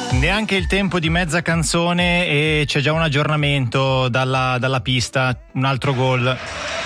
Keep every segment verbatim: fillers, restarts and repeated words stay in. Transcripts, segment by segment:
Neanche il tempo di mezza canzone e c'è già un aggiornamento dalla, dalla pista, un altro gol.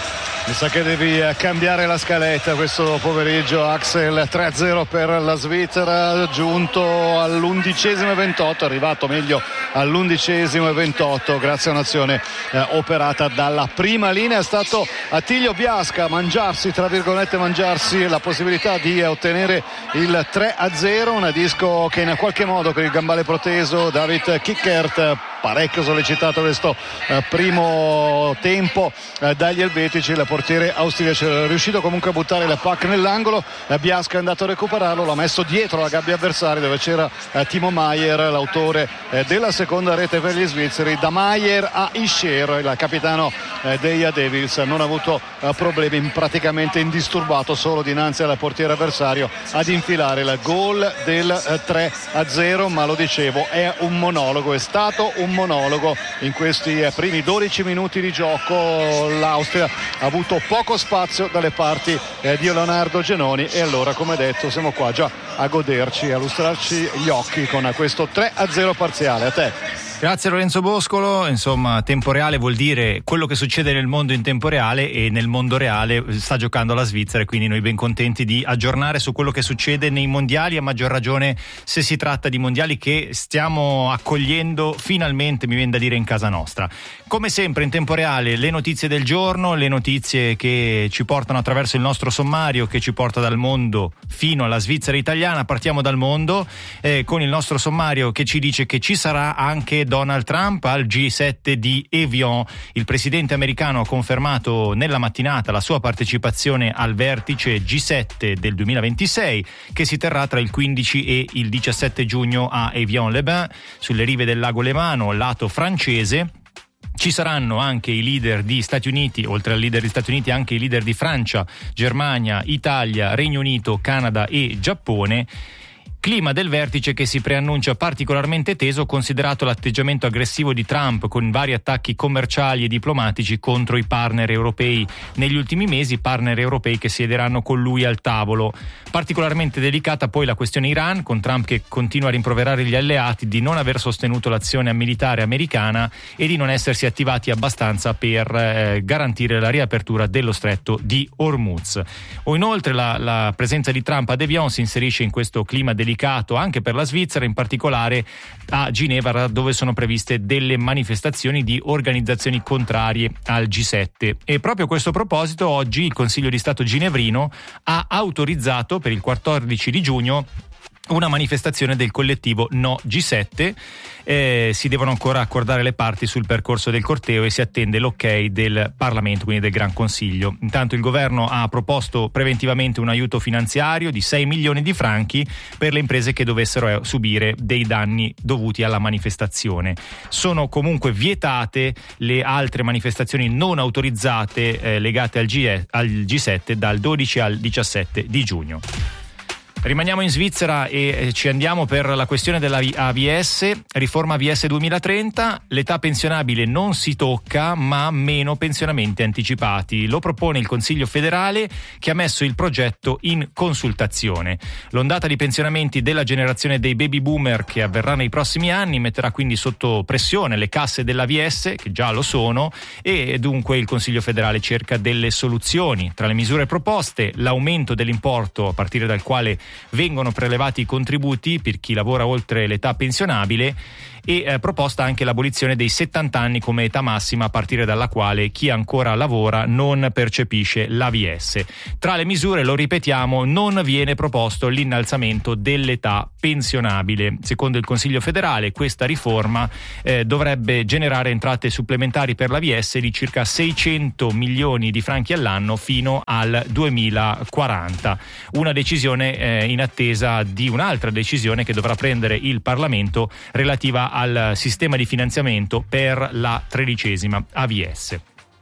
Mi sa che devi cambiare la scaletta questo pomeriggio, Axel. Tre a zero per la Svizzera, giunto all'undicesimo e ventotto, arrivato meglio all'undicesimo e ventotto grazie a un'azione eh, operata dalla prima linea. È stato Attilio Biasca a mangiarsi, tra virgolette mangiarsi, la possibilità di ottenere il tre a zero, un disco che in qualche modo con il gambale proteso David Kickert, parecchio sollecitato questo eh, primo tempo eh, dagli elvetici, il portiere austriaco è riuscito comunque a buttare la puck nell'angolo. eh, Biasca è andato a recuperarlo, l'ha messo dietro la gabbia avversaria dove c'era eh, Timo Maier, l'autore eh, della seconda rete per gli svizzeri. Da Maier a Ischer, il capitano eh, dei Devils, non ha avuto eh, problemi, praticamente indisturbato solo dinanzi al portiere avversario ad infilare il gol del eh, tre a zero. Ma lo dicevo, è un monologo, è stato un monologo in questi eh, primi dodici minuti di gioco. L'Austria ha avuto poco spazio dalle parti eh, di Leonardo Genoni e allora, come detto, siamo qua già a goderci, a lustrarci gli occhi con questo tre a zero parziale. A te. Grazie Lorenzo Boscolo. Insomma, tempo reale vuol dire quello che succede nel mondo in tempo reale, e nel mondo reale sta giocando la Svizzera, e quindi noi ben contenti di aggiornare su quello che succede nei mondiali, a maggior ragione se si tratta di mondiali che stiamo accogliendo finalmente, mi viene da dire, in casa nostra. Come sempre in tempo reale le notizie del giorno, le notizie che ci portano attraverso il nostro sommario che ci porta dal mondo fino alla Svizzera italiana. Partiamo dal mondo eh, con il nostro sommario che ci dice che ci sarà anche Donald Trump al G sette di Evian. Il presidente americano ha confermato nella mattinata la sua partecipazione al vertice G sette del duemilaventisei, che si terrà tra il quindici e il diciassette giugno a Evian-les-Bains, sulle rive del lago Lemano, lato francese. Ci saranno anche i leader di Stati Uniti, oltre al leader di Stati Uniti anche i leader di Francia, Germania, Italia, Regno Unito, Canada e Giappone. Clima del vertice che si preannuncia particolarmente teso, considerato l'atteggiamento aggressivo di Trump con vari attacchi commerciali e diplomatici contro i partner europei negli ultimi mesi, partner europei che siederanno con lui al tavolo. Particolarmente delicata poi la questione Iran, con Trump che continua a rimproverare gli alleati di non aver sostenuto l'azione militare americana e di non essersi attivati abbastanza per eh, garantire la riapertura dello stretto di Hormuz. O inoltre la, la presenza di Trump ad Evian si inserisce in questo clima delicato anche per la Svizzera, in particolare a Ginevra, dove sono previste delle manifestazioni di organizzazioni contrarie al G sette. E proprio a questo proposito oggi il Consiglio di Stato ginevrino ha autorizzato per il quattordici di giugno una manifestazione del collettivo No G sette. Eh, si devono ancora accordare le parti sul percorso del corteo e si attende l'ok del Parlamento, quindi del Gran Consiglio. Intanto il governo ha proposto preventivamente un aiuto finanziario di sei milioni di franchi per le imprese che dovessero subire dei danni dovuti alla manifestazione. Sono comunque vietate le altre manifestazioni non autorizzate eh, legate al, G- al G sette dal dodici al diciassette di giugno. Rimaniamo in Svizzera e ci andiamo per la questione della A V S, riforma A V S duemilatrenta, l'età pensionabile non si tocca ma meno pensionamenti anticipati. Lo propone il Consiglio federale che ha messo il progetto in consultazione. L'ondata di pensionamenti della generazione dei baby boomer che avverrà nei prossimi anni metterà quindi sotto pressione le casse dell'A V S, che già lo sono, e dunque il Consiglio federale cerca delle soluzioni. Tra le misure proposte, l'aumento dell'importo a partire dal quale vengono prelevati i contributi per chi lavora oltre l'età pensionabile e eh, proposta anche l'abolizione dei settanta anni come età massima a partire dalla quale chi ancora lavora non percepisce l'A V S. Tra le misure, lo ripetiamo, non viene proposto l'innalzamento dell'età pensionabile. Secondo il Consiglio federale questa riforma eh, dovrebbe generare entrate supplementari per l'A V S di circa seicento milioni di franchi all'anno fino al duemilaquaranta. Una decisione eh, in attesa di un'altra decisione che dovrà prendere il Parlamento relativa al sistema di finanziamento per la tredicesima A V S.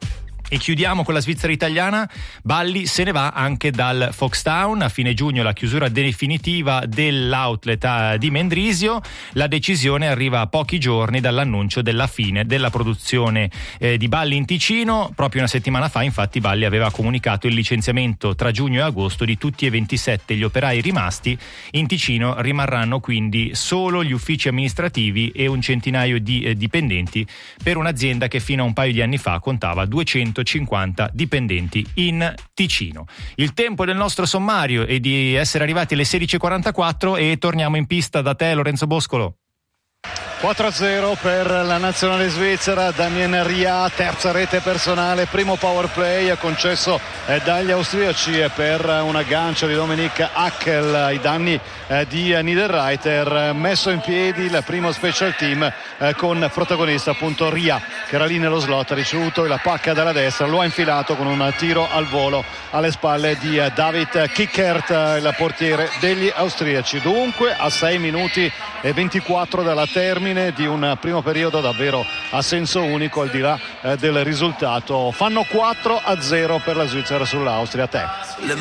E chiudiamo con la Svizzera italiana. Balli se ne va anche dal Foxtown. A fine giugno la chiusura definitiva dell'outlet di Mendrisio. La decisione arriva a pochi giorni dall'annuncio della fine della produzione eh, di Balli in Ticino. Proprio una settimana fa infatti Balli aveva comunicato il licenziamento tra giugno e agosto di tutti e ventisette gli operai rimasti. In Ticino rimarranno quindi solo gli uffici amministrativi e un centinaio di eh, dipendenti per un'azienda che fino a un paio di anni fa contava duecentocinquanta dipendenti in Ticino. Il tempo del nostro sommario è di essere arrivati alle sedici e quarantaquattro e torniamo in pista da te, Lorenzo Boscolo. quattro a zero per la nazionale svizzera. Damien Ria, terza rete personale, primo power play concesso dagli austriaci per un aggancio di Dominik Hackel ai danni di Niederreiter. Messo in piedi il primo special team con protagonista appunto Ria, che era lì nello slot, ha ricevuto la pacca dalla destra, lo ha infilato con un tiro al volo alle spalle di David Kickert, il portiere degli austriaci. Dunque a sei minuti e ventiquattro dalla termine di un primo periodo davvero a senso unico, al di là eh, del risultato. Fanno quattro a zero per la Svizzera sull'Austria. A te.